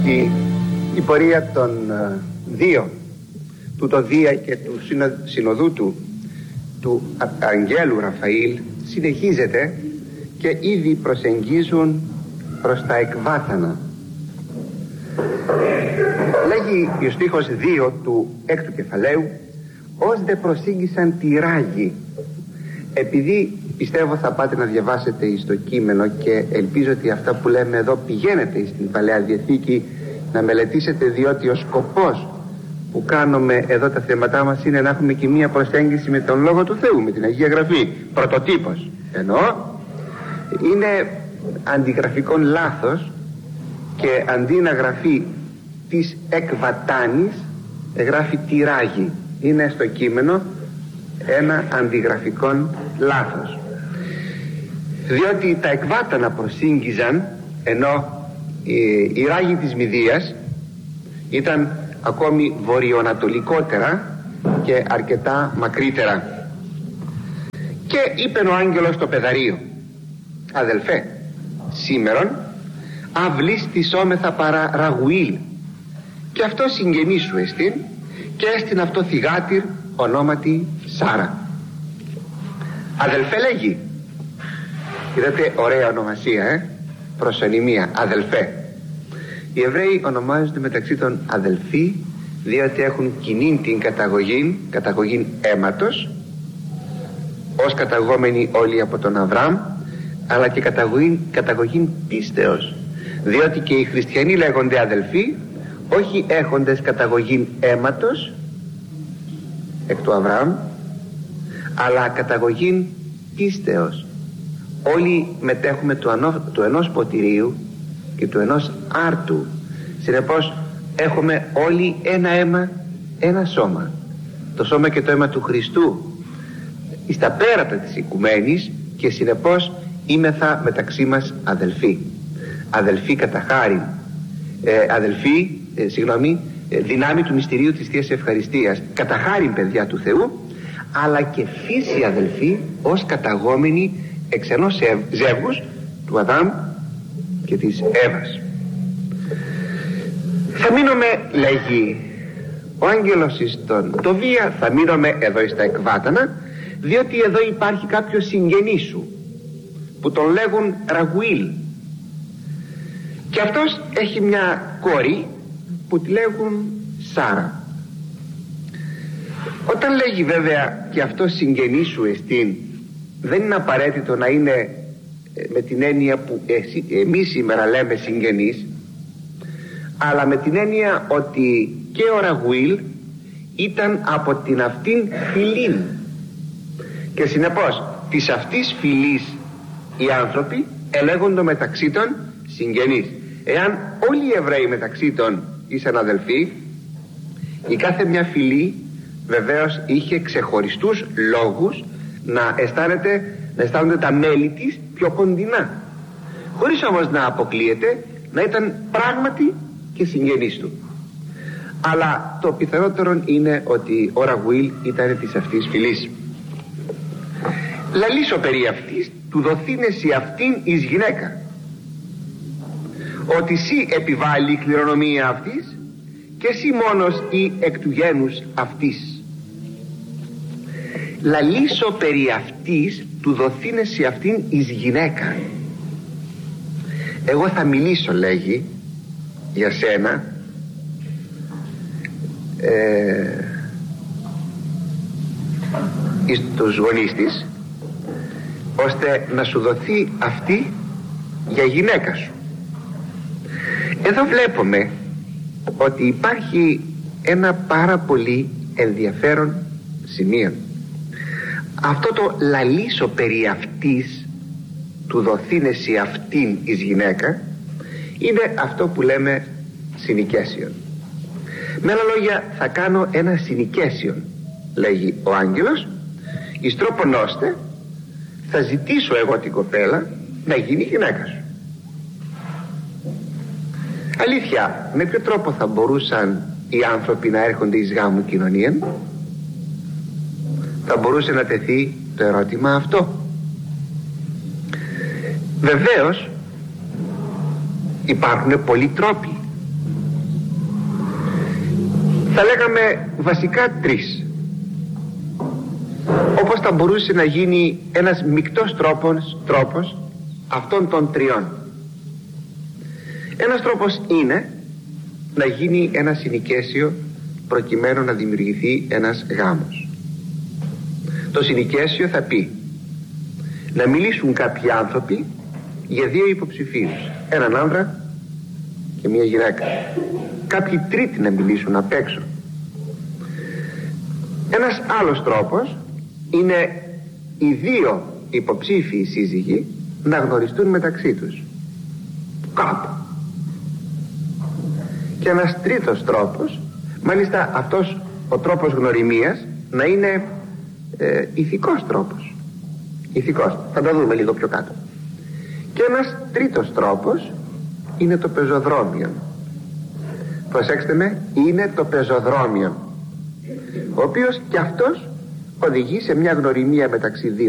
Η πορεία των δύο, του το Δία και του συνοδού του Αγγέλου Ραφαήλ, συνεχίζεται και ήδη προσεγγίζουν προς τα εκβάθανα. Λέγει ο στίχος 2 του 6ου κεφαλαίου: «Ως δε προσήγησαν τη ράγη». Επειδή πιστεύω θα πάτε να διαβάσετε στο κείμενο και ελπίζω ότι αυτά που λέμε εδώ πηγαίνετε στην Παλαιά Διαθήκη να μελετήσετε, διότι ο σκοπός που κάνουμε εδώ τα θέματά μας είναι να έχουμε και μία προσέγγιση με τον Λόγο του Θεού, με την Αγία Γραφή, πρωτοτύπος. Ενώ είναι αντιγραφικών λάθος και αντί να γραφεί της εκβατάνης γράφει τη ράγη. Είναι στο κείμενο ένα αντιγραφικό λάθος, διότι τα εκβάτανα προσήγγιζαν, ενώ η ράγη της Μηδίας ήταν ακόμη βορειοανατολικότερα και αρκετά μακρύτερα. Και είπε ο άγγελος στο παιδαρίο: «Αδελφέ, σήμερον αυλής της όμεθα παρά Ραγουήλ, και αυτό συγγενής σου εστίν, και έστιν αυτό θυγάτηρ ονόματι Σάρα». Αδελφέ λέγει. Είδατε, ωραία ονομασία, προσωνυμία, αδελφέ. Οι Εβραίοι ονομάζονται μεταξύ των αδελφοί, διότι έχουν κοινή την καταγωγή αίματος, ως καταγόμενοι όλοι από τον Αβραάμ, αλλά και καταγωγή πίστεως, διότι και οι χριστιανοί λέγονται αδελφοί, όχι έχοντες καταγωγή αίματος εκ του Αβραάμ, αλλά καταγωγή πίστεως. Όλοι μετέχουμε του ενός ποτηρίου και του ενός άρτου. Συνεπώς έχουμε όλοι ένα αίμα, ένα σώμα, το σώμα και το αίμα του Χριστού εις τα πέρατα της οικουμένης, και συνεπώς είμεθα μεταξύ μας αδελφοί. Αδελφοί κατά χάριν, δυνάμει του μυστηρίου της Θείας Ευχαριστίας, κατά χάριν παιδιά του Θεού, αλλά και φύση αδελφοί ως καταγόμενοι εξ ενός ζεύγους, του Αδάμ και της Εύας. Θα μείνουμε, λέγει ο άγγελος στον το Βία, θα μείνουμε εδώ στα εκβάτανα, διότι εδώ υπάρχει κάποιος συγγενής σου που τον λέγουν Ραγουήλ, και αυτός έχει μια κόρη που τη λέγουν Σάρα. Όταν λέγει βέβαια και αυτός συγγενής σου εστίν, δεν είναι απαραίτητο να είναι με την έννοια που εμείς σήμερα λέμε συγγενείς, αλλά με την έννοια ότι και ο Ραγουήλ ήταν από την αυτήν φυλήν, και συνεπώς της αυτής φυλής οι άνθρωποι ελέγονται μεταξύ των συγγενείς. Εάν όλοι οι Εβραίοι μεταξύ των ήσαν αδελφοί, η κάθε μια φυλή βεβαίως είχε ξεχωριστούς λόγους να αισθάνονται τα μέλη της πιο κοντινά, χωρίς όμως να αποκλείεται να ήταν πράγματι και συγγενείς του. Αλλά το πιθανότερο είναι ότι ο Ραγουήλ ήταν της αυτής φυλής. Λαλήσω περί αυτής, του δοθήνεσαι αυτήν εις γυναίκα, ότι σύ επιβάλλει η κληρονομία αυτής και σύ μόνος ή εκ του γένους αυτής. Λαλήσω περί αυτής, του δοθήνεσαι αυτήν εις γυναίκα. Εγώ θα μιλήσω, λέγει, για σένα, εις τους γονείς της, ώστε να σου δοθεί αυτή για γυναίκα σου. Εδώ βλέπουμε ότι υπάρχει ένα πάρα πολύ ενδιαφέρον σημείο. Αυτό το λαλήσω περί αυτής, του δοθήνεσαι αυτήν εις γυναίκα, είναι αυτό που λέμε συνοικέσιον. Με άλλα λόγια, θα κάνω ένα συνοικέσιον, λέγει ο άγγελος, εις τρόπον ώστε θα ζητήσω εγώ την κοπέλα να γίνει γυναίκα σου. Αλήθεια, με ποιο τρόπο θα μπορούσαν οι άνθρωποι να έρχονται εις γάμου κοινωνία? Θα μπορούσε να τεθεί το ερώτημα αυτό. Βεβαίως υπάρχουν πολλοί τρόποι. Θα λέγαμε βασικά τρεις, όπως θα μπορούσε να γίνει ένας μεικτός τρόπος αυτών των τριών. Ένας τρόπος είναι να γίνει ένα συνοικέσιο προκειμένου να δημιουργηθεί ένας γάμος. Το συνοικέσιο θα πει να μιλήσουν κάποιοι άνθρωποι για δύο υποψηφίους, έναν άνδρα και μία γυναίκα, κάποιοι τρίτοι να μιλήσουν απ' έξω. Ένας άλλος τρόπος είναι οι δύο υποψήφιοι σύζυγοι να γνωριστούν μεταξύ τους κάπου. Και ένας τρίτος τρόπος, μάλιστα αυτός ο τρόπος γνωριμίας να είναι ηθικός τρόπος. Ηθικός, θα το δούμε λίγο πιο κάτω. Και ένας τρίτος τρόπος είναι το πεζοδρόμιο. Προσέξτε με, είναι το πεζοδρόμιο, ο οποίος και αυτός οδηγεί σε μια γνωριμία μεταξύ δύο